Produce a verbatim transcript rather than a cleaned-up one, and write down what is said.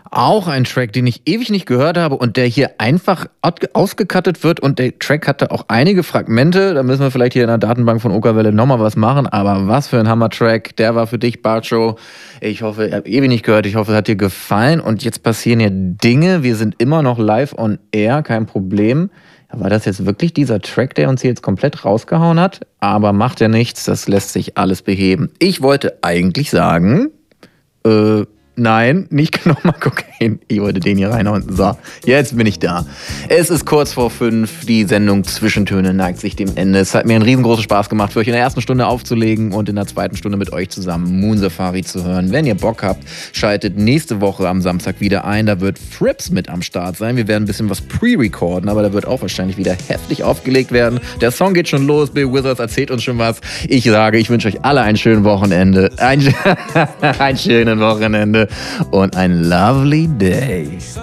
Auch ein Track, den ich ewig nicht gehört habe und der hier einfach ausgecuttet wird und der Track hatte auch einige Fragmente. Da müssen wir vielleicht hier in der Datenbank von Okerwelle nochmal was machen, aber was für ein Hammer-Track. Der war für dich, Barcho. Ich hoffe, ihr habt ewig nicht gehört. Ich hoffe, es hat dir gefallen und jetzt passieren hier Dinge. Wir sind immer noch live on air, kein Problem. War das jetzt wirklich dieser Track, der uns hier jetzt komplett rausgehauen hat? Aber macht ja nichts, das lässt sich alles beheben. Ich wollte eigentlich sagen, äh, nein, nicht nochmal Kokain. Ich wollte den hier reinhauen. So, jetzt bin ich da. Es ist kurz vor fünf. Die Sendung Zwischentöne neigt sich dem Ende. Es hat mir einen riesengroßen Spaß gemacht, für euch in der ersten Stunde aufzulegen und in der zweiten Stunde mit euch zusammen Moon Safari zu hören. Wenn ihr Bock habt, schaltet nächste Woche am Samstag wieder ein. Da wird Frips mit am Start sein. Wir werden ein bisschen was pre-recorden, aber da wird auch wahrscheinlich wieder heftig aufgelegt werden. Der Song geht schon los. Bill Withers erzählt uns schon was. Ich sage, ich wünsche euch alle ein schönes Wochenende. Ein, ein schönes Wochenende. Und ein lovely day.